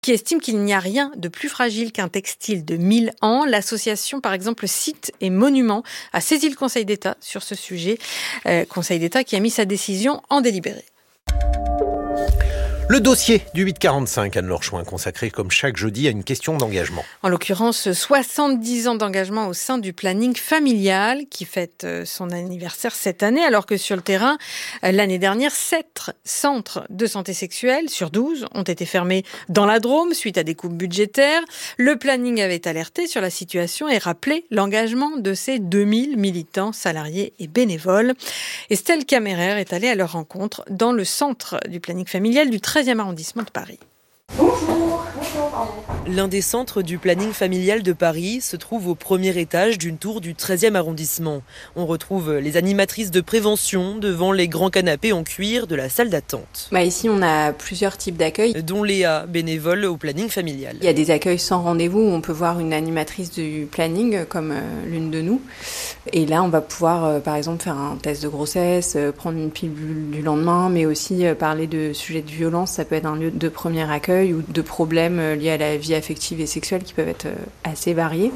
qui estime qu'il n'y a rien de plus fragile qu'un textile de 1000 ans. L'association, par exemple, Sites et Monuments, a saisi le Conseil d'État sur ce sujet. Conseil d'État qui a mis sa décision en délibéré. Le dossier du 845, Anne-Laure Chouin, consacré comme chaque jeudi à une question d'engagement. En l'occurrence, 70 ans d'engagement au sein du planning familial qui fête son anniversaire cette année, alors que sur le terrain, l'année dernière, 7 centres de santé sexuelle sur 12 ont été fermés dans la Drôme suite à des coupes budgétaires. Le planning avait alerté sur la situation et rappelé l'engagement de ses 2000 militants, salariés et bénévoles. Estelle Camérer est allée à leur rencontre dans le centre du planning familial du 13e arrondissement de Paris. Bonjour. L'un des centres du planning familial de Paris se trouve au premier étage d'une tour du 13e arrondissement. On retrouve les animatrices de prévention devant les grands canapés en cuir de la salle d'attente. Ici, on a plusieurs types d'accueils. Dont Léa, bénévole au planning familial. Il y a des accueils sans rendez-vous où on peut voir une animatrice du planning comme l'une de nous. Et là, on va pouvoir, par exemple, faire un test de grossesse, prendre une pilule du lendemain, mais aussi parler de sujets de violence. Ça peut être un lieu de premier accueil ou de problèmes liés à la vie affective et sexuelle qui peuvent être assez variés.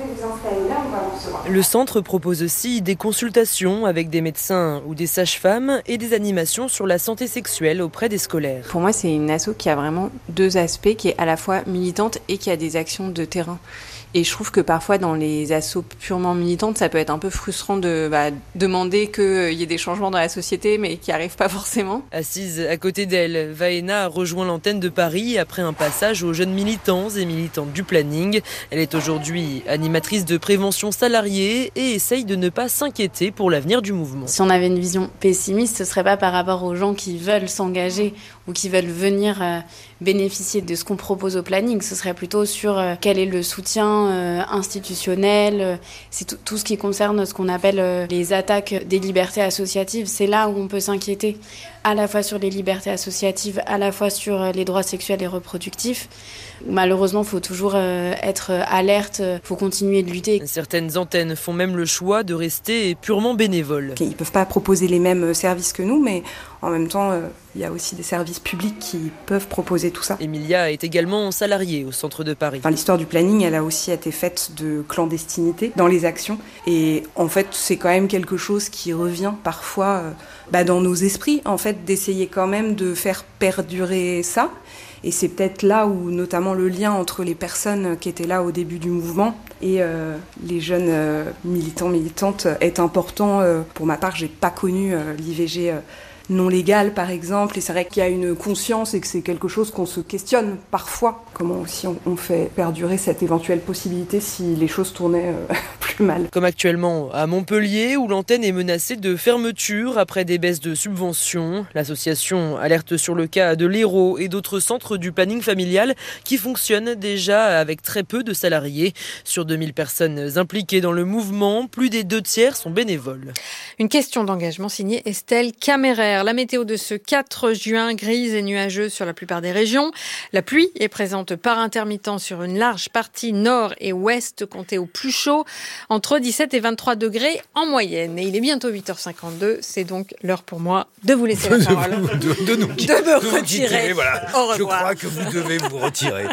Le centre propose aussi des consultations avec des médecins ou des sages-femmes et des animations sur la santé sexuelle auprès des scolaires. Pour moi, c'est une asso qui a vraiment deux aspects, qui est à la fois militante et qui a des actions de terrain. Et je trouve que parfois, dans les assos purement militantes, ça peut être un peu frustrant de demander qu'il y ait des changements dans la société, mais qui n'arrivent pas forcément. Assise à côté d'elle, Vaena a rejoint l'antenne de Paris après un passage aux jeunes militants et militantes du planning. Elle est aujourd'hui animatrice de prévention salariée et essaye de ne pas s'inquiéter pour l'avenir du mouvement. Si on avait une vision pessimiste, ce ne serait pas par rapport aux gens qui veulent s'engager ou qui veulent venir bénéficier de ce qu'on propose au planning. Ce serait plutôt sur quel est le soutien institutionnel. C'est tout ce qui concerne ce qu'on appelle les attaques des libertés associatives. C'est là où on peut s'inquiéter, à la fois sur les libertés associatives, à la fois sur les droits sexuels et reproductifs. Malheureusement, il faut toujours être alerte, il faut continuer de lutter. Certaines antennes font même le choix de rester purement bénévoles. Ils ne peuvent pas proposer les mêmes services que nous, mais en même temps, il y a aussi des services publics qui peuvent proposer tout ça. Emilia est également salariée au centre de Paris. L'histoire du planning, elle a aussi été faite de clandestinité dans les actions. Et en fait, c'est quand même quelque chose qui revient parfois dans nos esprits, en fait, d'essayer quand même de faire perdurer ça. Et c'est peut-être là où, notamment, le lien entre les personnes qui étaient là au début du mouvement et les jeunes militants, militantes est important. Pour ma part, j'ai pas connu l'IVG non légal, par exemple. Et c'est vrai qu'il y a une conscience et que c'est quelque chose qu'on se questionne parfois. Comment aussi on fait perdurer cette éventuelle possibilité si les choses tournaient plus mal. Comme actuellement à Montpellier, où l'antenne est menacée de fermeture après des baisses de subventions. L'association alerte sur le cas de l'Hérault et d'autres centres du planning familial qui fonctionnent déjà avec très peu de salariés. Sur 2000 personnes impliquées dans le mouvement, plus des 2/3 sont bénévoles. Une question d'engagement signée Estelle Camérer. La météo de ce 4 juin, grise et nuageuse sur la plupart des régions. La pluie est présente par intermittence sur une large partie nord et ouest, comptée au plus chaud, entre 17 et 23 degrés en moyenne. Et il est bientôt 8h52, c'est donc l'heure pour moi de vous laisser la parole. De me retirer. Voilà. Au revoir. Je crois que vous devez vous retirer.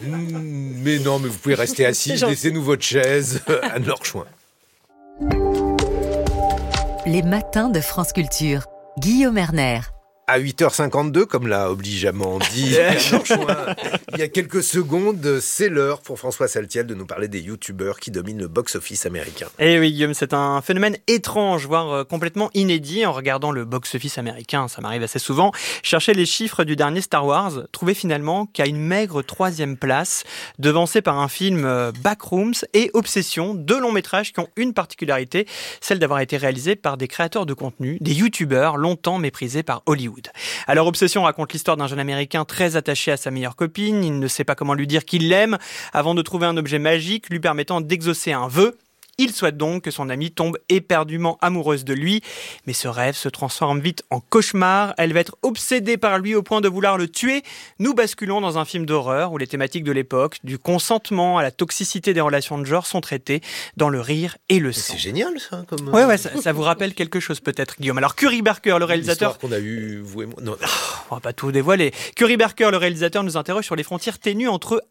Mais non, mais vous pouvez rester assis, laissez-nous votre chaise. Anne-Laure Chouin. Les matins de France Culture. Guillaume Erner. À 8h52, comme l'a obligeamment dit Anne-Laure Chouin, il y a quelques secondes, c'est l'heure pour François Saltiel de nous parler des youtubeurs qui dominent le box-office américain. Eh oui, Guillaume, c'est un phénomène étrange, voire complètement inédit. En regardant le box-office américain, ça m'arrive assez souvent, chercher les chiffres du dernier Star Wars, trouver finalement qu'à une maigre 3e place, devancé par un film Backrooms et Obsession, 2 longs métrages qui ont une particularité, celle d'avoir été réalisés par des créateurs de contenu, des youtubeurs longtemps méprisés par Hollywood. Alors Obsession raconte l'histoire d'un jeune américain très attaché à sa meilleure copine. Il ne sait pas comment lui dire qu'il l'aime avant de trouver un objet magique lui permettant d'exaucer un vœu. Il souhaite donc que son amie tombe éperdument amoureuse de lui. Mais ce rêve se transforme vite en cauchemar. Elle va être obsédée par lui au point de vouloir le tuer. Nous basculons dans un film d'horreur où les thématiques de l'époque, du consentement à la toxicité des relations de genre, sont traitées dans le rire et le sang. C'est génial ça. Ouais, ça vous rappelle quelque chose peut-être, Guillaume. Alors Curry Barker, le réalisateur... L'histoire qu'on a eue, vous et moi. Non. On va pas tout dévoiler. Curry Barker, le réalisateur, nous interroge sur les frontières ténues entre